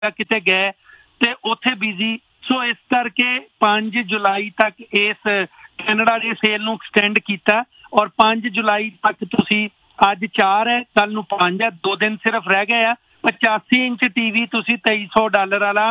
किते गए ते उत्थे बिजी। सो इस करके 5 जुलाई तक इस कैनेडा डे सेल नूं एक्सटेंड किया और 5 जुलाई तक तुसी अज 4 है कल नूं 5 है 2 दिन सिर्फ रह गए आ। 85 इंच टीवी तुसी $2300 वाला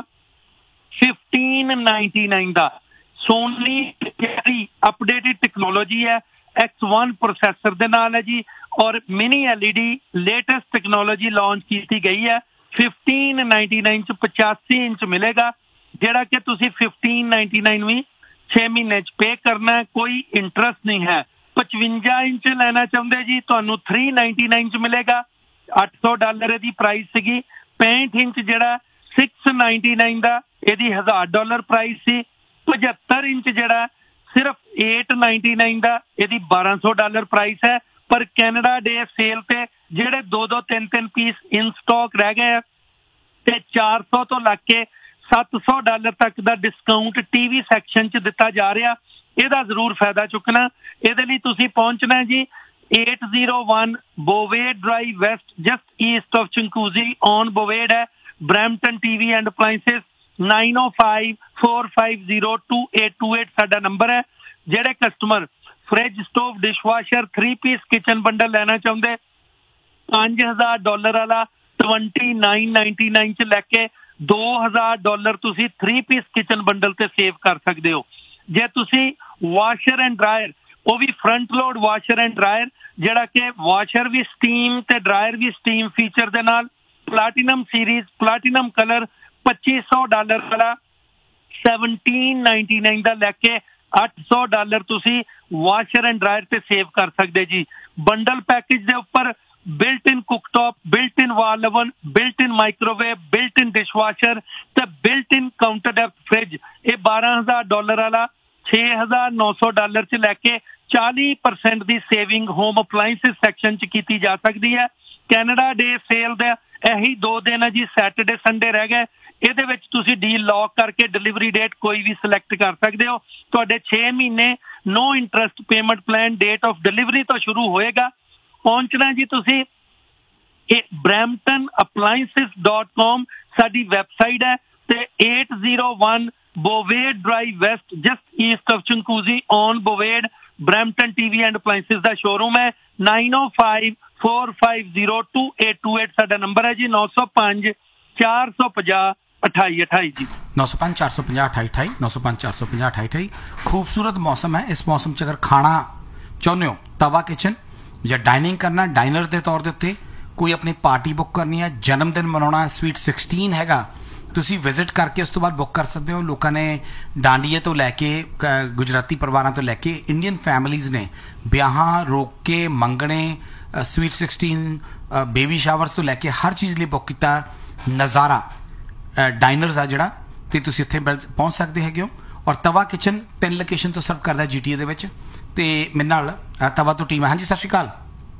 1599 का सोनी अपडेटेड टेक्नोलॉजी है X1 प्रोसैसर दे नाल है जी और mini LED latest technology launch की गई है। 1599 च 85 इंच मिलेगा जेड़ा कि तुसी 1599 भी 6 महीने पे करना है, कोई इंटरेस्ट नहीं है। 55 इंच लेना चाहते जी तो 399 च मिलेगा, $800 दी प्राइस सी। 65 इंच जेड़ा 699 का यदि $1000 प्राइस सी। 75 इंच जेड़ा सिर्फ 899 का यदि $1200 प्राइस है। पर कैनेडा डे सेल पे जेड़े 2-2 3-3 पीस इन स्टॉक रह गए ते 400 तो लग $700 तक का डिस्काउंट टीवी सैक्शन च दिता जा रहा। ਇਹਦਾ ਜ਼ਰੂਰ ਫਾਇਦਾ ਚੁੱਕਣਾ। ਇਹਦੇ ਲਈ ਤੁਸੀਂ ਪਹੁੰਚਣਾ ਜੀ 801 ਬੋਵੇਡ drive West just East of ਚੰਕੂਜ਼ੀ on ਬੋਵੇਡ ਹੈ। ਬਰੈਂਪਟਨ ਟੀਵੀ ਐਂਡ ਅਪਲਾਈਐਂਸਿਸ 9054502828 ਸਾਡਾ ਨੰਬਰ ਹੈ। ਜਿਹੜੇ customer fridge stove dishwasher 3 piece kitchen bundle ਲੈਣਾ ਚਾਹੁੰਦੇ $5000 ਵਾਲਾ 2999 ਚ ਲੈ ਕੇ $2000 ਤੁਸੀਂ 3 ਪੀਸ ਕਿਚਨ ਬੰਡਲ ਤੇ ਸੇਵ ਕਰ ਸਕਦੇ ਹੋ। ਜੇ ਤੁਸੀਂ ਵਾਸ਼ਰ ਐਂਡ ਡਰਾਇਰ ਉਹ ਵੀ front load washer and dryer ਜਿਹੜਾ ਕਿ ਵਾਸ਼ਰ ਵੀ ਸਟੀਮ ਤੇ ਡਰਾਇਰ ਵੀ ਸਟੀਮ ਫੀਚਰ ਦੇ ਨਾਲ ਪਲਾਟੀਨਮ ਸੀਰੀਜ਼ ਪਲਾਟੀਨਮ ਕਲਰ $2500 ਵਾਲਾ 1799 ਦਾ ਲੈ ਕੇ $800 ਤੁਸੀਂ ਵਾਸ਼ਰ ਐਂਡ ਡਰਾਇਰ ਤੇ ਸੇਵ ਕਰ ਸਕਦੇ ਜੀ। ਬੰਡਲ ਪੈਕੇਜ ਦੇ ਉੱਪਰ built in cooktop, built in wall oven, built in microwave, built in dishwasher ਤੇ built in counter depth fridge ਇਹ $12000 ਵਾਲਾ $6900 ਚ ਲੈ ਕੇ 40% ਦੀ ਸੇਵਿੰਗ ਹੋਮ ਅਪਲਾਈਐਂਸਿਸ ਸੈਕਸ਼ਨ ਚ ਕੀਤੀ ਜਾ ਸਕਦੀ ਹੈ। ਕੈਨੇਡਾ ਡੇ ਸੇਲ ਦਾ ਇਹੀ 2 ਦਿਨ ਹੈ ਜੀ, ਸੈਟਰਡੇ ਸੰਡੇ ਰਹਿ ਗਏ। ਇਹਦੇ ਵਿੱਚ ਤੁਸੀਂ ਡੀਲ ਲੌਕ ਕਰਕੇ ਡਿਲੀਵਰੀ ਡੇਟ ਕੋਈ ਵੀ ਸਿਲੈਕਟ ਕਰ ਸਕਦੇ ਹੋ। ਤੁਹਾਡੇ 6 ਮਹੀਨੇ ਨੋ interest payment plan date of delivery ਤੋਂ ਸ਼ੁਰੂ ਹੋਏਗਾ। ਪਹੁੰਚਣਾ ਜੀ ਤੁਸੀਂ ਇਹ bramptonappliances.com ਸਾਡੀ ਵੈਬਸਾਈਟ ਹੈ ਤੇ 801 ਬੋਵੇਡ drive West just East of ਚੰਕੂਜ਼ੀ on ਬੋਵੇਡ Brampton TV and ਅਪਲਾਈਐਂਸਿਸ the showroom ਹੈ। 9054502828 ਸਾਡਾ ਨੰਬਰ ਹੈ ਜੀ। 905 450 2828 जी 905 450 2828 905 450 2828। खूबसूरत मौसम है। इस मौसम च अगर खाना चाਹੁੰਦੇ ਹੋ तवा किचन ਜਾਂ ਡਾਈਨਿੰਗ ਕਰਨਾ ਡਾਈਨਰ ਦੇ ਤੌਰ ਦੇ ਉੱਤੇ ਕੋਈ ਆਪਣੀ ਪਾਰਟੀ ਬੁੱਕ ਕਰਨੀ ਹੈ, ਜਨਮ ਦਿਨ ਮਨਾਉਣਾ, ਸਵੀਟ 16 ਹੈਗਾ, ਤੁਸੀਂ ਵਿਜ਼ਿਟ ਕਰਕੇ ਉਸ ਤੋਂ ਬਾਅਦ ਬੁੱਕ ਕਰ ਸਕਦੇ ਹੋ। ਲੋਕਾਂ ਨੇ ਡਾਂਡੀਏ ਤੋਂ ਲੈ ਕੇ ਗੁਜਰਾਤੀ ਪਰਿਵਾਰਾਂ ਤੋਂ ਲੈ ਕੇ ਇੰਡੀਅਨ ਫੈਮਲੀਜ਼ ਨੇ ਵਿਆਹਾਂ ਰੋਕ ਕੇ ਮੰਗਣੇ ਸਵੀਟ 16 ਬੇਬੀ ਸ਼ਾਵਰਸ ਤੋਂ ਲੈ ਕੇ ਹਰ ਚੀਜ਼ ਲਈ ਬੁੱਕ ਕੀਤਾ ਨਜ਼ਾਰਾ ਡਾਈਨਰਸ ਆ ਜਿਹੜਾ ਤੇ ਤੁਸੀਂ ਇੱਥੇ ਪਹੁੰਚ ਸਕਦੇ ਹੈਗੇ ਹੋ। ਔਰ ਤਵਾ ਕਿਚਨ 3 ਲੋਕੇਸ਼ਨ ਤੋਂ ਸਰਵ ਕਰਦਾ GTA ਦੇ ਵਿੱਚ ਤੇ ਮੇਰੇ ਨਾਲ ਤਵਾ ਤੋਂ ਟੀਮ ਹੈ। ਹਾਂਜੀ ਸਤਿ ਸ਼੍ਰੀ ਅਕਾਲ।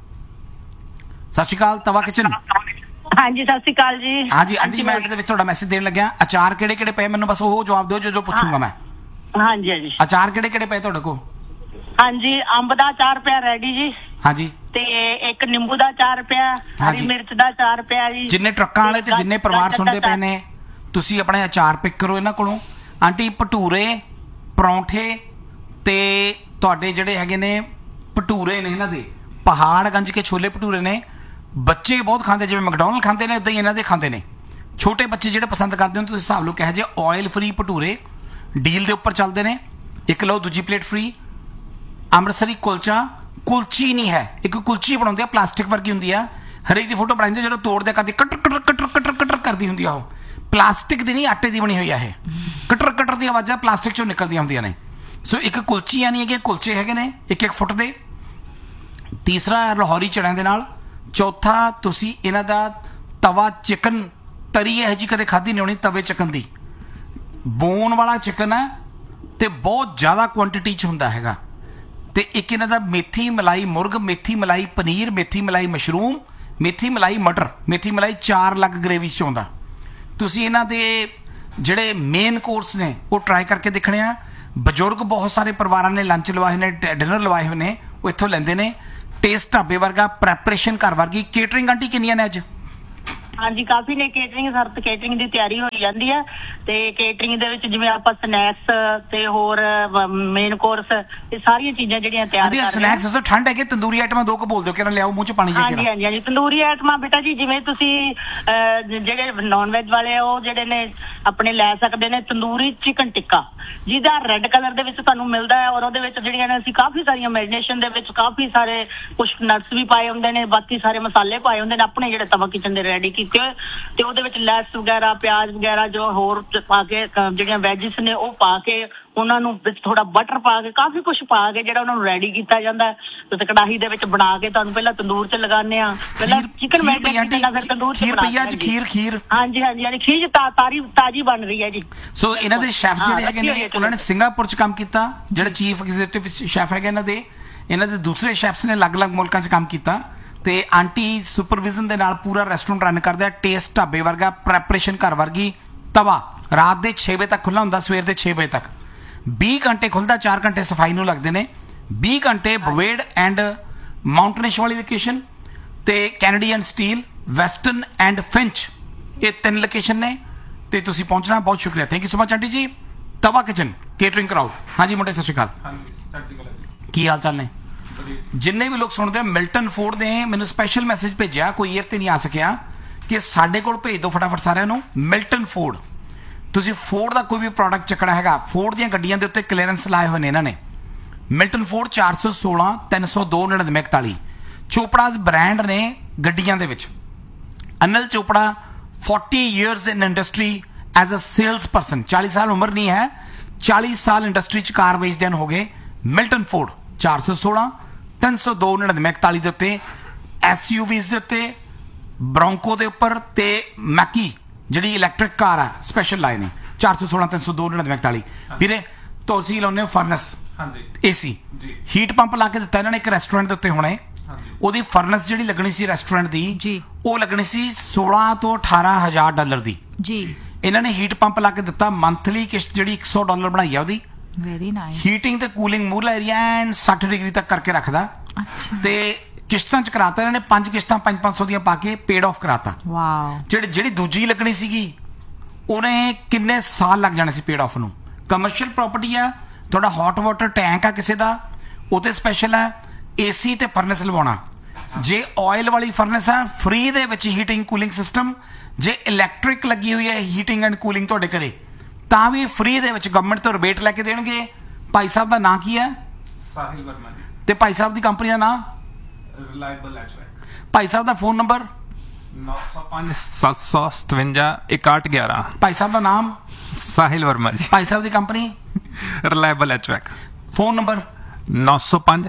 ਸਤਿ ਸ਼੍ਰੀ ਅਕਾਲ ਤਵਾ ਕਿਚਨ। ਹਾਂਜੀ ਸਤਿ ਸ਼੍ਰੀ ਅਕਾਲ ਜੀ। ਹਾਂਜੀ ਆਂਟੀ ਮੈਂ ਦੇ ਵਿੱਚ ਤੁਹਾਡਾ ਮੈਸੇਜ ਦੇਣ ਲੱਗਿਆ। ਅਚਾਰ ਕਿਹੜੇ ਕਿਹੜੇ ਪਏ ਮੈਨੂੰ ਬਸ ਉਹ ਜਵਾਬ ਦਿਓ ਜੋ ਪੁੱਛੂੰਗਾ ਮੈਂ। ਹਾਂਜੀ ਹਾਂਜੀ ਅਚਾਰ ਕਿਹੜੇ ਕਿਹੜੇ ਪਏ ਤੁਹਾਡੇ ਕੋਲ? ਹਾਂਜੀ ਅੰਬ ਦਾ ਅਚਾਰ ਪਿਆ ਰੈਡੀ ਜੀ। ਹਾਂਜੀ ਤੇ ਇੱਕ ਨਿੰਬੂ ਦਾ ਅਚਾਰ ਪਿਆ, ਹਰੀ ਮਿਰਚ ਦਾ ਅਚਾਰ ਪਿਆ ਜੀ। ਜਿੰਨੇ ਟਰੱਕਾਂ ਵਾਲੇ ਤੇ ਜਿੰਨੇ ਪਰਿਵਾਰ ਸੁਣਦੇ ਪਏ ਨੇ ਤੁਸੀਂ ਆਪਣੇ ਅਚਾਰ ਪਿਕ ਕਰੋ ਇਹਨਾਂ ਕੋਲੋਂ। ਆਂਟੀ ਭਟੂਰੇ ਪਰੌਂਠੇ ਤੇ ਤੁਹਾਡੇ ਜਿਹੜੇ ਹੈਗੇ ਨੇ ਭਟੂਰੇ ਨੇ ਇਹਨਾਂ ਦੇ ਪਹਾੜਗੰਜ ਕੇ ਛੋਲੇ ਭਟੂਰੇ ਨੇ ਬੱਚੇ ਬਹੁਤ ਖਾਂਦੇ, ਜਿਵੇਂ ਮੈਕਡੋਨਲਡ ਖਾਂਦੇ ਨੇ ਉਦਾਂ ਹੀ ਇਹਨਾਂ ਦੇ ਖਾਂਦੇ ਨੇ। ਛੋਟੇ ਬੱਚੇ ਜਿਹੜੇ ਪਸੰਦ ਕਰਦੇ ਹੋ ਤੁਸੀਂ ਹਿਸਾਬ ਲਓ ਕਿਹੋ ਜਿਹੇ ਆਇਲ ਫਰੀ ਭਟੂਰੇ ਡੀਲ ਦੇ ਉੱਪਰ ਚੱਲਦੇ ਨੇ। ਇੱਕ ਲਓ ਦੂਜੀ ਪਲੇਟ ਫਰੀ। ਅੰਮ੍ਰਿਤਸਰੀ ਕੁਲਚਾ ਕੁਲਚੀ ਨਹੀਂ ਹੈ, ਇੱਕ ਕੁਲਚੀ ਬਣਾਉਂਦੇ ਆ ਪਲਾਸਟਿਕ ਵਰਗੀ ਹੁੰਦੀ ਆ, ਹਰੇਕ ਦੀ ਫੋਟੋ ਬਣਾਉਂਦੇ ਜਦੋਂ ਤੋੜਦੇ ਕਰਦੀ cutter cutter cutter cutter cutter ਕਰਦੀ ਹੁੰਦੀ ਆ। ਉਹ ਪਲਾਸਟਿਕ ਦੀ ਨਹੀਂ ਆਟੇ ਦੀ ਬਣੀ ਹੋਈ ਆ। ਇਹ ਕਟਰ ਕਟਰ ਦੀਆਂ ਆਵਾਜ਼ਾਂ ਪਲਾਸਟਿਕ ਚੋਂ ਨਿਕਲਦੀਆਂ ਹੁੰਦੀਆਂ ਨੇ। ਸੋ ਇੱਕ ਕੁਲਚੀ ਨਹੀਂ ਹੈਗੇ, ਕੁਲਚੇ ਹੈਗੇ ਨੇ 1-1 ਫੁੱਟ ਦੇ। ਤੀਸਰਾ ਲਾਹੌਰੀ ਚਣਿਆਂ ਦੇ ਨਾਲ। ਚੌਥਾ ਤੁਸੀਂ ਇਹਨਾਂ ਦਾ ਤਵਾ ਚਿਕਨ ਤਰੀ ਇਹੋ ਜਿਹੀ ਕਦੇ ਖਾਧੀ ਨਹੀਂ ਹੋਣੀ ਤਵੇ ਚਿਕਨ ਦੀ। ਬੋਨ ਵਾਲਾ ਚਿਕਨ ਹੈ ਤੇ ਬਹੁਤ ਜ਼ਿਆਦਾ ਕੁਆਂਟਿਟੀ 'ਚ ਹੁੰਦਾ ਹੈਗਾ। ਤੇ ਇੱਕ ਇਹਨਾਂ ਦਾ ਮੇਥੀ ਮਲਾਈ ਮੁਰਗ, ਮੇਥੀ ਮਲਾਈ ਪਨੀਰ, ਮੇਥੀ ਮਲਾਈ ਮਸ਼ਰੂਮ, ਮੇਥੀ ਮਲਾਈ ਮਟਰ, ਮੇਥੀ ਮਲਾਈ 4 ਅਲੱਗ ਗ੍ਰੇਵੀ 'ਚ ਆਉਂਦਾ। ਤੁਸੀਂ ਇਹਨਾਂ ਦੇ ਜਿਹੜੇ ਮੇਨ ਕੋਰਸ ਨੇ ਉਹ ਟਰਾਈ ਕਰਕੇ ਦੇਖਣੇ ਆ। ਬਜ਼ੁਰਗ ਬਹੁਤ ਸਾਰੇ ਪਰਿਵਾਰਾਂ ਨੇ ਲੰਚ ਲਵਾਏ ਨੇ, ਡਿਨਰ ਲਵਾਏ ਹੋਏ ਨੇ, ਉਹ ਇੱਥੋਂ ਲੈਂਦੇ ਨੇ। ਟੇਸਟ ਢਾਬੇ ਵਰਗਾ, ਪ੍ਰੈਪਰੇਸ਼ਨ ਘਰ ਵਰਗੀ। ਕੇਟਰਿੰਗ ਆਂਟੀ ਕਿੰਨੀਆਂ ਨੇ ਅੱਜ? ਹਾਂਜੀ ਕਾਫੀ ਨੇ ਕੇਟਰਿੰਗ ਸਰ, ਕੇਟਰਿੰਗ ਦੀ ਤਿਆਰੀ ਹੋਈ ਜਾਂਦੀ ਹੈ ਤੇ ਕੇਟਰਿੰਗ ਦੇ ਵਿੱਚ ਜਿਵੇਂ ਆਪਾਂ ਸਨੈਕਸ ਤੇ ਹੋਰ ਮੇਨ ਕੋਰਸ ਇਹ ਸਾਰੀਆਂ ਚੀਜ਼ਾਂ ਜਿਹੜੀਆਂ ਤਿਆਰ ਕਰ ਰਹੇ ਹਾਂ। ਸਨੈਕਸ ਤੋਂ ਠੰਡ ਹੈ ਕਿ ਤੰਦੂਰੀ ਆਈਟਮਾਂ ਦੋ ਕੁ ਬੋਲ ਦਿਓ ਕਿ ਲਿਆਓ ਮੂੰਹ ਚ ਪਾਣੀ ਜਾ ਕੇ। ਹਾਂਜੀ ਹਾਂਜੀ ਤੰਦੂਰੀ ਆਈਟਮਾਂ ਬੇਟਾ ਜੀ ਜਿਵੇਂ ਤੁਸੀਂ ਜਿਹੜੇ ਨੌਨ ਵੈਜ ਵਾਲੇ ਆ ਉਹ ਜਿਹੜੇ ਨੇ ਆਪਣੇ ਲੈ ਸਕਦੇ ਨੇ ਤੰਦੂਰੀ ਚਿਕਨ ਟਿੱਕਾ ਜਿਹਦਾ ਰੈੱਡ ਕਲਰ ਦੇ ਵਿੱਚ ਤੁਹਾਨੂੰ ਮਿਲਦਾ ਹੈ ਔਰ ਉਹਦੇ ਵਿੱਚ ਜਿਹੜੀਆਂ ਨੇ ਅਸੀਂ ਕਾਫੀ ਸਾਰੀਆਂ ਮੈਰੀਨੇਸ਼ਨ ਦੇ ਵਿੱਚ ਕਾਫੀ ਸਾਰੇ ਕੁਝ ਨਟਸ ਵੀ ਪਾਏ ਹੁੰਦੇ ਨੇ, ਬਾਕੀ ਸਾਰੇ ਮਸਾਲੇ ਪਾਏ ਹੁੰਦੇ ਨੇ ਆਪਣੇ ਜਿਹੜੇ ਤਵਾ ਕਿਚਨ ਦੇ ਰੈਡੀ ਕੀਤੇ ਹੋਏ ਤੇ ਉਹਦੇ ਵਿੱਚ ਲੈਸ ਵਗੈਰਾ ਪਿਆਜ਼ ਵਗੈਰਾ ਜੋ ਹੋਰ ਪਾ ਕੇ ਜਿਹੜੀਆਂ ਵੈਜਿਸ ਨੇ ਉਹ ਪਾ ਕੇ ਉਹਨਾਂ ਨੂੰ ਵਿੱਚ ਥੋੜਾ ਬਟਰ ਪਾ ਕੇ ਕਾਫੀ ਕੁਝ ਪਾ ਕੇ ਜਿਹੜਾ ਉਹਨਾਂ ਨੂੰ ਰੈਡੀ ਕੀਤਾ ਜਾਂਦਾ ਤੇ ਕੜਾਹੀ ਦੇ ਵਿੱਚ ਬਣਾ ਕੇ ਤੁਹਾਨੂੰ ਪਹਿਲਾਂ ਤੰਦੂਰ 'ਚ ਲਗਾਉਂਦੇ ਆ, ਪਹਿਲਾਂ ਚਿਕਨ ਮੈਰੀਨੇਟ ਕੀਤਾ ਫਿਰ ਤੰਦੂਰ 'ਚ ਬਣਾ ਕੇ ਖੀਰ ਹਾਂਜੀ ਖੀਰ ਤਾਜ਼ੀ ਬਣ ਰਹੀ ਹੈ ਜੀ। ਸੋ ਇਹਨਾਂ ਦੇ ਸ਼ੈਫ ਜਿਹੜੇ ਹੈਗੇ ਨੇ ਉਹਨਾਂ ਨੇ ਸਿੰਗਾਪੁਰ 'ਚ ਕੰਮ ਕੀਤਾ, ਜਿਹੜੇ ਚੀਫ ਐਗਜ਼ੀਕਿਊਟਿਵ ਸ਼ੈਫ ਹੈਗੇ ਇਹਨਾਂ ਦੇ ਦੂਸਰੇ ਸ਼ੈਫਸ ਨੇ ਅਲੱਗ-ਅਲੱਗ ਮੁਲਕਾਂ 'ਚ ਕੰਮ ਕੀਤਾ ਤੇ ਆਂਟੀ ਸੁਪਰਵਿਜ਼ਨ ਦੇ ਨਾਲ ਪੂਰਾ ਰੈਸਟੋਰੈਂਟ ਰਨ ਕਰਦੇ ਆ। ਟੇਸਟ ਢਾਬੇ ਵਰਗਾ, ਪ੍ਰੈਪਰੇਸ਼ਨ ਘਰ ਵਰਗੀ, ਤਵਾ ਰਾਤ ਦੇ 6 ਵਜੇ ਤੱਕ ਖੁੱਲਾ ਹੁੰਦਾ, ਸਵੇਰ ਦੇ 6 ਵਜੇ ਤੱਕ 20 ਘੰਟੇ ਖੁੱਲਦਾ, 4 ਘੰਟੇ ਸਫਾਈ ਨੂੰ ਲੱਗਦੇ ਨੇ, 20 ਘੰਟੇ ਬਵੇਡ ਐਂਡ ਮਾਊਂਟਨਿਸ਼ ਵਾਲੀ ਲੋਕੇਸ਼ਨ ਤੇ Canadian steel, western and finch, ਇਹ 3 ਲੋਕੇਸ਼ਨ ਨੇ ਤੇ ਤੁਸੀਂ ਪਹੁੰਚਣਾ। ਬਹੁਤ ਸ਼ੁਕਰੀਆ, thank you so much aunty ਜੀ। ਤਵਾ ਕਿਚਨ ਕੇਟਰਿੰਗ ਕਰਾਓ। ਹਾਂਜੀ ਮੁੰਡੇ ਸਤਿ ਸ਼੍ਰੀ ਅਕਾਲ, ਕੀ ਹਾਲ ਚਾਲ ਨੇ? ਜਿੰਨੇ ਵੀ ਲੋਕ ਸੁਣਦੇ ਮਿਲਟਨ ਫੂਡ ਦੇ ਮੈਨੂੰ ਸਪੈਸ਼ਲ ਮੈਸੇਜ ਭੇਜਿਆ, ਕੋਈ ਏਅਰ ਤੇ ਨਹੀਂ ਆ ਸਕਿਆ ਕਿ ਸਾਡੇ ਕੋਲ ਭੇਜ ਦਿਓ ਫਟਾਫਟ ਸਾਰਿਆਂ ਨੂੰ ਮਿਲਟਨ ਫੂਡ। ਤੁਸੀਂ ਫੋਰਡ ਦਾ ਕੋਈ ਵੀ ਪ੍ਰੋਡਕਟ ਚੱਕਣਾ ਹੈਗਾ, ਫੋਰਡ ਦੀਆਂ ਗੱਡੀਆਂ ਦੇ ਉੱਤੇ ਕਲੀਅਰੈਂਸ ਲਾਏ ਹੋਏ ਨੇ ਇਹਨਾਂ ਨੇ। ਮਿਲਟਨ ਫੋਰਡ 416 302 9941 ਚੋਪੜਾਸ ਬ੍ਰਾਂਡ ਨੇ ਗੱਡੀਆਂ ਦੇ ਵਿੱਚ। Anil Chopra 40 years in industry as a sales person, 40 ਸਾਲ ਉਮਰ ਨਹੀਂ ਹੈ, 40 ਸਾਲ ਇੰਡਸਟਰੀ 'ਚ ਕਾਰ ਵੇਚਦਿਆਂ ਹੋ ਗਏ। ਮਿਲਟਨ ਫੋਰਡ 416 302 9941 ਦੇ ਉੱਤੇ SUVs ਦੇ ਉੱਤੇ, ਬ੍ਰੋਂਕੋ ਦੇ ਉੱਪਰ ਤੇ ਮੈਕੀ ਜਿਹੜੀ ਇਲੈਕਟ੍ਰਿਕ ਕਾਰ ਆ ਸਪੈਸ਼ਲ ਲਾਏ ਨੇ 416 302 9941। ਵੀਰੇ ਤੁਸੀਂ ਲਾਉਂਦੇ ਹੋ ਫਰਨਸ, AC ਹੀਟ ਪੰਪ ਲਾ ਕੇ ਦਿੱਤਾ ਇਹਨਾਂ ਨੇ ਇੱਕ ਰੈਸਟੋਰੈਂਟ ਦੇ ਉੱਤੇ ਹੁਣੇ। ਉਹਦੀ ਫਰਨਸ ਜਿਹੜੀ ਲੱਗਣੀ ਸੀ ਰੈਸਟੋਰੈਂਟ ਦੀ ਉਹ ਲੱਗਣੀ ਸੀ 16 ਤੋਂ 18 ਹਜ਼ਾਰ ਡਾਲਰ ਦੀ ਜੀ। ਇਹਨਾਂ ਨੇ ਹੀਟ ਪੰਪ ਲਾ ਕੇ ਦਿੱਤਾ, ਮੰਥਲੀ ਕਿਸ਼ਤ ਜਿਹੜੀ $100 ਬਣਾਈ ਆ ਉਹਦੀ। Very nice. ਹੀਟਿੰਗ ਤੇ ਕੂਲਿੰਗ ਮੂਰਲਾ ਏਰੀਆ ਐਂਡ 60 ਡਿਗਰੀ ਤੱਕ ਕਰਕੇ ਰੱਖਦਾ ਤੇ ਕਿਸ਼ਤਾਂ 'ਚ ਕਰਾਤਾ ਇਹਨਾਂ ਨੇ, 5 ਕਿਸ਼ਤਾਂ 500 ਦੀਆਂ ਪਾ ਕੇ ਪੇਡ ਆਫ ਕਰਾਤਾ। ਵਾਓ। ਜਿਹੜੀ ਦੂਜੀ ਲੱਗਣੀ ਸੀਗੀ ਉਹਨੇ ਕਿੰਨੇ ਸਾਲ ਲੱਗ ਜਾਣੇ ਸੀ ਪੇਡ ਆਫ ਨੂੰ। ਕਮਰਸ਼ੀਅਲ ਪ੍ਰਾਪਰਟੀ ਆ, ਤੁਹਾਡਾ ਹੌਟ ਵਾਟਰ ਟੈਂਕ ਆ ਕਿਸੇ ਦਾ, ਉਹ ਤੇ ਸਪੈਸ਼ਲ ਹੈ AC ਤੇ ਫਰਨੈਸ ਲਵਾਉਣਾ। ਜੇ ਆਇਲ ਵਾਲੀ ਫਰਨੈਸ ਆ ਫ੍ਰੀ ਦੇ ਵਿੱਚ ਹੀਟਿੰਗ ਕੂਲਿੰਗ ਸਿਸਟਮ, ਜੇ ਇਲੈਕਟ੍ਰਿਕ ਲੱਗੀ ਹੋਈ ਹੈ ਹੀਟਿੰਗ ਐਂਡ ਕੂਲਿੰਗ ਤੁਹਾਡੇ ਘਰੇ ਤਾਂ ਵੀ ਫ੍ਰੀ ਦੇ ਵਿੱਚ ਗਵਰਨਮੈਂਟ ਤੋਂ ਰਿਬੇਟ ਲੈ ਕੇ ਦੇਣਗੇ। ਭਾਈ ਸਾਹਿਬ ਦਾ ਨਾਂ ਕੀ ਹੈ? ਸਾਹਿਲ ਵਰਮਾ ਜੀ। ਤੇ ਭਾਈ ਸਾਹਿਬ ਦੀ ਕੰਪਨੀ ਦਾ ਨਾਂ? ਰਿਲਾਇਬਲ ਐਚਵੈਕ। ਭਾਈ ਸਾਹਿਬ ਦਾ ਫੋਨ ਨੰਬਰ? 905 757 6111। ਭਾਈ ਸਾਹਿਬ ਦਾ ਨਾਮ? ਸਾਹਿਲ ਵਰਮਾ ਜੀ। ਭਾਈ ਸਾਹਿਬ ਦੀ company? Reliable ਐਚਵੈਕ। Phone number? 905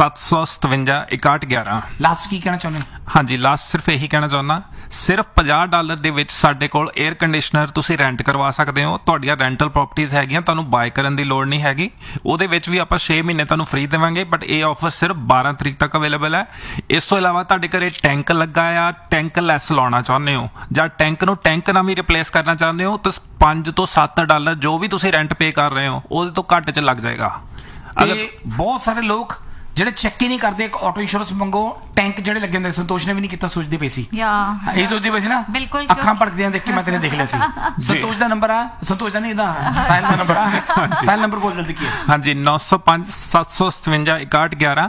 757 6111। Last ਕੀ ਕਹਿਣਾ ਚਾਹੁੰਦੇ? ਹਾਂਜੀ ਲਾਸਟ ਸਿਰਫ ਇਹੀ ਕਹਿਣਾ ਚਾਹੁੰਦਾ, ਸਿਰਫ $50 ਦੇ ਵਿੱਚ ਸਾਡੇ ਕੋਲ 에ਅਰ ਕੰਡੀਸ਼ਨਰ ਤੁਸੀਂ ਰੈਂਟ ਕਰਵਾ ਸਕਦੇ ਹੋ। ਤੁਹਾਡੀਆਂ ਰੈਂਟਲ ਪ੍ਰਾਪਰਟੀਆਂ ਹੈਗੀਆਂ, ਤੁਹਾਨੂੰ ਬਾਏ ਕਰਨ ਦੀ ਲੋੜ ਨਹੀਂ ਹੈਗੀ। ਉਹਦੇ ਵਿੱਚ ਵੀ ਆਪਾਂ 6 ਮਹੀਨੇ ਤੁਹਾਨੂੰ ਫ੍ਰੀ ਦੇਵਾਂਗੇ, ਬਟ ਇਹ ਆਫਰ ਸਿਰਫ 12 ਤਰੀਕ ਤੱਕ ਅਵੇਲੇਬਲ ਹੈ। ਇਸ ਤੋਂ ਇਲਾਵਾ ਤੁਹਾਡੇ ਘਰੇ ਟੈਂਕ ਲੱਗਾ ਆ, ਟੈਂਕ ਲੈਸ ਲਾਉਣਾ ਚਾਹੁੰਦੇ ਹੋ ਜਾਂ ਟੈਂਕ ਨੂੰ ਟੈਂਕ ਨਾਲ ਵੀ ਰਿਪਲੇਸ ਕਰਨਾ ਚਾਹੁੰਦੇ ਹੋ ਤਾਂ $5 ਤੋਂ $7 ਜੋ ਵੀ ਤੁਸੀਂ ਰੈਂਟ ਪੇ ਕਰ ਰਹੇ ਹੋ ਉਹਦੇ ਤੋਂ ਘੱਟ 'ਚ ਲੱਗ ਜਾਏਗਾ। ਬਹੁਤ ਸਾਰੇ ਲੋਕ ਜਿਹੜੇ ਚੈੱਕ ਹੀ ਨਹੀਂ ਕਰਦੇ, ਇੱਕ ਆਟੋ ਇੰਸ਼ੋਰੈਂਸ ਮੰਗੋ, ਟੈਂਕ ਜਿਹੜੇ ਲੱਗੇ ਹੁੰਦੇ। ਸੰਤੋਸ਼ ਨੇ ਵੀ ਨਹੀਂ ਕੀਤਾ, ਸੋਚਦੀ ਪਈ ਸੀ, ਇਹ ਸੋਚਦੀ ਪਈ ਸੀ ਨਾ, ਅੱਖਾਂ ਭੜਕਦੀਆਂ ਦੇਖ ਕੇ ਮੈਂ ਤੇਰੇ ਦੇਖ ਲਿਆ ਸੀ। ਸੰਤੋਸ਼ ਦਾ ਨੰਬਰ ਆ, ਸੰਤੋਸ਼ ਦਾ ਨਹੀਂ ਇਹਦਾ ਸਾਹਿਲ ਦਾ ਨੰਬਰ ਆ। ਸਾਹਿਲ ਨੰਬਰ ਬੋਲ ਜਲਦੀ ਕੀ ਹੈ? ਹਾਂਜੀ 905 757 6111।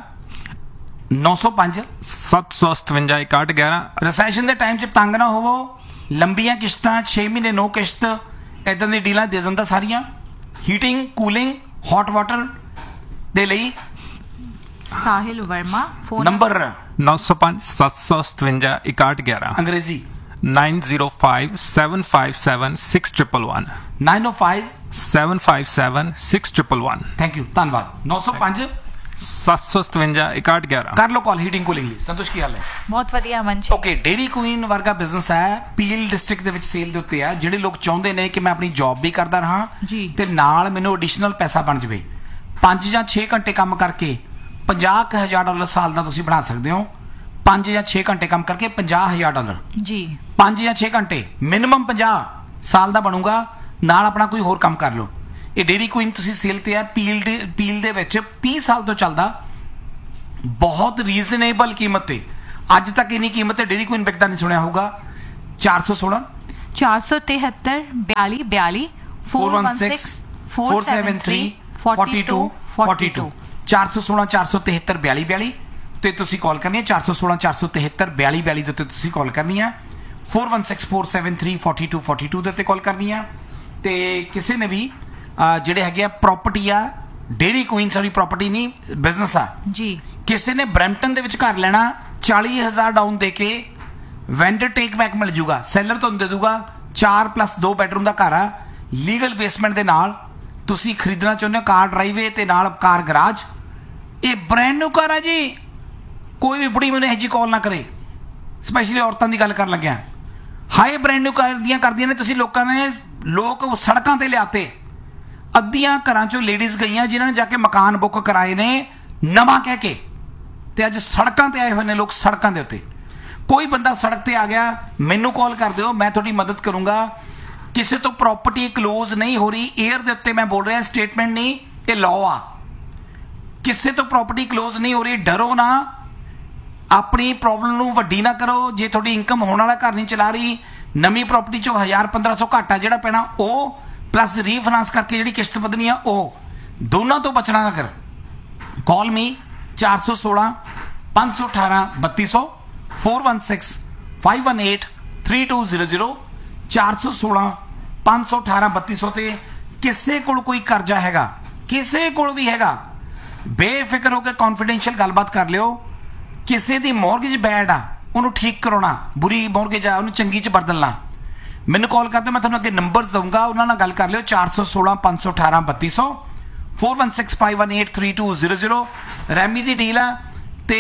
905 757 6111। ਰਿਸੈਸ਼ਨ ਦੇ ਟਾਈਮ 'ਚ ਤੰਗ ਨਾ ਹੋਵੋ, ਲੰਬੀਆਂ ਕਿਸ਼ਤਾਂ 6 ਮਹੀਨੇ 9 ਕਿਸ਼ਤ ਏਦਾਂ ਦੀ ਡੀਲਾਂ ਦੇ ਦਿੰਦਾ ਸਾਰੀਆਂ। ਹੀਟਿੰਗ ਕੂਲਿੰਗ ਹੌਟ ਵਾਟਰ ਦੇ ਲਈ Sahil Verma. Phone number 905 757 6111। Angrezi 905 757 6111। 905 757 6111। Thank you, ਧੰਨਵਾਦ। 905 757 6111 ਕਰ ਲੋ ਕਾਲ ਹੀਟਿੰਗ ਕੂਲਿੰਗ ਲਈ। ਸੰਤੋਸ਼ ਕੀ ਹਾਲ ਹੈ? ਬਹੁਤ ਵਧੀਆ ਮਨਚ। ਓਕੇ, ਡੇਰੀ ਕੁਈਨ ਵਰਗਾ ਬਿਜ਼ਨਸ ਹੈ, ਪੀਲ ਡਿਸਟ੍ਰਿਕਟ ਦੇ ਵਿੱਚ ਸੇਲ ਦੇ ਉੱਤੇ ਆ। ਜਿਹੜੇ ਲੋਕ ਚਾਹੁੰਦੇ ਨੇ ਕਿ ਮੈਂ ਆਪਣੀ ਜੌਬ ਵੀ ਕਰਦਾ ਰਹਾ ਤੇ ਨਾਲ ਮੈਨੂੰ ਐਡੀਸ਼ਨਲ ਪੈਸਾ ਬਣ ਜਾਵੇ, 5 ਜਾਂ 6 ਘੰਟੇ ਕੰਮ ਕਰਕੇ $50,000 ਸਾਲ ਦਾ ਤੁਸੀਂ ਬਣਾ ਸਕਦੇ ਹੋ। 5 ਜਾਂ 6 ਘੰਟੇ ਕੰਮ ਕਰਕੇ $50,000 ਜੀ। 5 ਜਾਂ 6 ਘੰਟੇ ਮਿਨੀਮਮ 50 ਸਾਲ ਦਾ ਬਣੂਗਾ, ਨਾਲ ਆਪਣਾ ਕੋਈ ਹੋਰ ਕੰਮ ਕਰ ਲਓ। ਇਹ ਡੇਰੀ ਕੁਈਨ ਤੁਸੀਂ ਸੇਲ ਤੇ ਆ, ਪੀਲ ਦੇ ਵਿੱਚ 30 ਸਾਲ ਤੋਂ ਚੱਲਦਾ, ਬਹੁਤ ਰੀਜ਼ਨੇਬਲ ਕੀਮਤ ਤੇ। ਅੱਜ ਤੱਕ ਇੰਨੀ ਕੀਮਤ ਤੇ ਡੇਰੀ ਕੁਈਨ ਵਿਕਦਾ ਨਹੀਂ ਸੁਣਿਆ ਹੋਊਗਾ। 416 473 42 42 416 473 42 42 416 473 42 42 ਤੇ ਤੁਸੀਂ ਕਾਲ ਕਰਨੀ ਹੈ 416 473 42 42 ਦੇ ਉੱਤੇ ਤੁਸੀਂ ਕਾਲ ਕਰਨੀ ਹੈ 416 473 42 42 ਦੇ ਉੱਤੇ ਕਾਲ ਕਰਨੀ ਹੈ ਤੇ ਕਿਸੇ ਨੇ ਵੀ ਜਿਹੜੇ ਹੈਗੇ ਆ ਪ੍ਰੋਪਰਟੀ ਆ ਡੇਰੀ ਕੁਈਨ ਸਾਡੀ ਪ੍ਰੋਪਰਟੀ ਨਹੀਂ ਬਿਜ਼ਨਸ ਆ ਜੀ ਕਿਸੇ ਨੇ ਬਰੈਂਪਟਨ ਦੇ ਵਿੱਚ ਘਰ ਲੈਣਾ 40,000 ਡਾਊਨ ਦੇ ਕੇ ਵੈਂਡਰ ਟੇਕ ਬੈਕ ਮਿਲ ਜੂਗਾ ਸੈਲਰ ਤੁਹਾਨੂੰ ਦੇ ਦੂਗਾ 4+2 ਬੈਡਰੂਮ ਦਾ ਘਰ ਆ ਲੀਗਲ ਬੇਸਮੈਂਟ ਦੇ ਨਾਲ ਤੁਸੀਂ ਖਰੀਦਣਾ ਚਾਹੁੰਦੇ ਹੋ ਕਾਰ ਡਰਾਈਵੇ ਤੇ ਨਾਲ ਕਾਰ ਗਰਾਜ ਇਹ ਬ੍ਰੈਂਡ ਨਿਊ ਕਾਰ ਆ ਜੀ ਕੋਈ ਵੀ ਬੁੜੀ ਮੈਨੂੰ ਇਹ ਜੀ ਕਾਲ ਨਾ ਕਰੇ ਸਪੈਸ਼ਲੀ ਔਰਤਾਂ ਦੀ ਗੱਲ ਕਰਨ ਲੱਗਿਆ ਹਾਈ ਬ੍ਰੈਂਡ ਨਿਊ ਕਾਰ ਦੀਆਂ ਕਰਦੀਆਂ ਨੇ ਤੁਸੀਂ ਲੋਕ ਸੜਕਾਂ ਤੇ ਲਿਆਤੇ ਅੱਧੀਆਂ ਘਰਾਂ ਚੋਂ ਲੇਡੀਜ਼ ਗਈਆਂ ਜਿਨ੍ਹਾਂ ਨੇ ਜਾ ਕੇ ਮਕਾਨ ਬੁੱਕ ਕਰਾਏ ਨੇ ਨਵਾਂ ਕਹਿ ਕੇ ਤੇ ਅੱਜ ਸੜਕਾਂ ਤੇ ਆਏ ਹੋਏ ਨੇ ਲੋਕ ਸੜਕਾਂ ਦੇ ਉੱਤੇ ਕੋਈ ਬੰਦਾ ਸੜਕ ਤੇ ਆ ਗਿਆ ਮੈਨੂੰ ਕਾਲ ਕਰ ਦਿਓ ਮੈਂ ਤੁਹਾਡੀ ਮਦਦ ਕਰੂੰਗਾ ਕਿਸੇ ਤੋਂ ਪ੍ਰਾਪਰਟੀ ਕਲੋਜ਼ ਨਹੀਂ ਹੋ ਰਹੀ 에ਅਰ ਦੇ ਉੱਤੇ ਮੈਂ ਬੋਲ ਰਿਹਾ ਸਟੇਟਮੈਂਟ ਨਹੀਂ ਇਹ ਲਾਅ ਆ ਕਿਸੇ ਤੋਂ ਪ੍ਰਾਪਰਟੀ ਕਲੋਜ਼ ਨਹੀਂ ਹੋ ਰਹੀ ਡਰੋ ਨਾ ਆਪਣੀ ਪ੍ਰੋਬਲਮ ਨੂੰ ਵੱਡੀ ਨਾ ਕਰੋ ਜੇ ਤੁਹਾਡੀ ਇਨਕਮ ਹੋਣ ਵਾਲਾ ਘਰ ਨਹੀਂ ਚਲਾ ਰਹੀ ਨਵੀਂ ਪ੍ਰਾਪਰਟੀ ਚੋਂ 1000-1500 ਘਾਟਾ ਜਿਹੜਾ ਪੈਣਾ ਉਹ ਪਲੱਸ ਰੀਫਾਈਨਾਂਸ ਕਰਕੇ ਜਿਹੜੀ ਕਿਸ਼ਤ ਵਧਣੀ ਆ ਉਹ ਦੋਨਾਂ ਤੋਂ ਬਚਣਾ ਅਗਰ ਕਾਲ ਮੀ 416 518 3200 416 518 3200 416 518 3200 ਤੇ ਕਿਸੇ ਕੋਲ ਕੋਈ ਕਰਜ਼ਾ ਹੈਗਾ ਕਿਸੇ ਕੋਲ ਵੀ ਹੈਗਾ ਬੇਫਿਕਰ ਹੋ ਕੇ ਕੌਨਫੀਡੈਂਸ਼ੀਅਲ ਗੱਲਬਾਤ ਕਰ ਲਿਓ ਕਿਸੇ ਦੀ ਮੌਰਗੇਜ ਬੈਡ ਆ ਉਹਨੂੰ ਠੀਕ ਕਰਾਉਣਾ ਬੁਰੀ ਮੌਰਗੇਜ ਆ ਉਹਨੂੰ ਚੰਗੀ ਚ ਬਦਲਣਾ ਮੈਨੂੰ ਕਾਲ ਕਰਦੇ ਮੈਂ ਤੁਹਾਨੂੰ ਅੱਗੇ ਨੰਬਰਸ ਦਊਂਗਾ ਉਹਨਾਂ ਨਾਲ ਗੱਲ ਕਰ ਲਿਓ 416 518 3200 416 518 3200 ਰੈਮੀ ਦੀ ਡੀਲ ਆ ਤੇ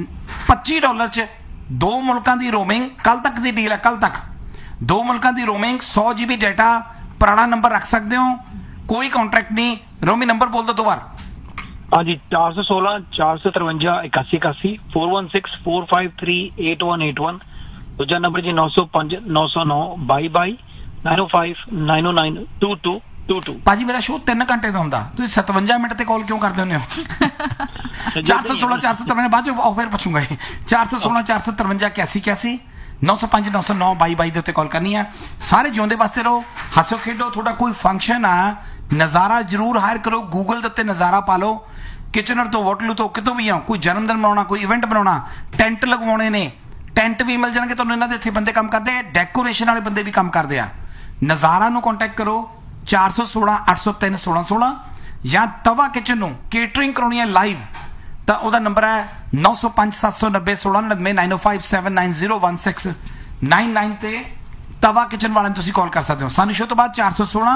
$25 ਚ 2 ਮੁਲਕਾਂ ਦੀ ਰੋਮਿੰਗ ਕੱਲ ਤੱਕ ਦੀ ਡੀਲ ਆ ਕੱਲ ਤੱਕ 2 ਮੁਲਕਾਂ ਦੀ ਰੋਮਿੰਗ 100 GB ਡਾਟਾ ਪੁਰਾਣਾ ਨੰਬਰ ਰੱਖ ਸਕਦੇ ਹੋ ਕੋਈ ਕੰਟਰੈਕਟ ਨਹੀਂ ਰੋਮੀ ਨੰਬਰ ਬੋਲ ਦੋ ਦੁਬਾਰਾ हाँ जी 416 453 8181 416 453 8181 दूजा नंबर जी 905 909 22 905 909 2222 ਭਾਜੀ ਮੇਰਾ ਸ਼ੋਅ 3 ਘੰਟੇ ਦਾ ਹੁੰਦਾ ਤੁਸੀਂ 57 ਮਿੰਟ ਤੇ ਕਾਲ ਕਿਉਂ ਕਰਦੇ ਹੁੰਦੇ ਹੋ 416 453 ਬਾਅਦ ਚ ਆਫਰ ਪੁੱਛੂੰਗਾ 416 453 8181 905 909 22 ਦੇ ਉੱਤੇ ਕਾਲ ਕਰਨੀ ਹੈ ਸਾਰੇ ਜਿਉਂਦੇ ਵਾਸਤੇ ਰਹੋ ਹੱਸੋ ਖੇਡੋ ਤੁਹਾਡਾ ਕੋਈ ਫੰਕਸ਼ਨ ਆ ਨਜ਼ਾਰਾ ਜ਼ਰੂਰ ਹਾਇਰ ਕਰੋ ਗੂਗਲ ਦੇ ਉੱਤੇ ਨਜ਼ਾਰਾ ਪਾ ਲਓ ਕਿਚਨਰ ਤੋਂ ਹੋਟਲ ਤੋਂ ਕਿਤੋਂ ਵੀ ਆ ਕੋਈ ਜਨਮ ਦਿਨ ਮਨਾਉਣਾ ਕੋਈ ਇਵੈਂਟ ਬਣਾਉਣਾ ਟੈਂਟ ਲਗਵਾਉਣੇ ਨੇ ਟੈਂਟ ਵੀ ਮਿਲ ਜਾਣਗੇ ਤੁਹਾਨੂੰ ਇਹਨਾਂ ਦੇ ਇੱਥੇ ਬੰਦੇ ਕੰਮ ਕਰਦੇ ਆ ਡੈਕੋਰੇਸ਼ਨ ਵਾਲੇ ਬੰਦੇ ਵੀ ਕੰਮ ਕਰਦੇ ਆ ਨਜ਼ਾਰਾ ਨੂੰ ਕੰਟੈਕਟ ਕਰੋ 416 803 1616 ਜਾਂ ਤਵਾ ਕਿਚਨ ਨੂੰ ਕੇਟਰਿੰਗ ਕਰਾਉਣੀ ਹੈ ਲਾਈਵ ਤਾਂ ਉਹਦਾ ਨੰਬਰ ਹੈ 905 790 1699 905 790 1699 ਤੇ ਤਵਾ ਕਿਚਨ ਵਾਲਿਆਂ ਨੂੰ ਤੁਸੀਂ ਕਾਲ ਕਰ ਸਕਦੇ ਹੋ ਸਾਨੂੰ ਸ਼ੋਅ ਤੋਂ ਬਾਅਦ 416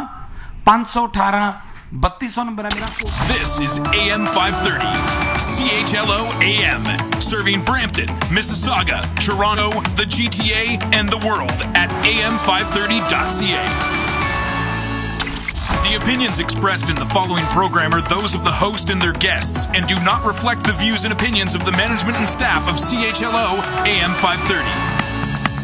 518 3200 number hai mera. This is AM 530 CHLO AM, serving Brampton, Mississauga, Toronto, the GTA and the world at am530.ca. The opinions expressed in the following program are those of the host and their guests and do not reflect the views and opinions of the management and staff of CHLO AM 530.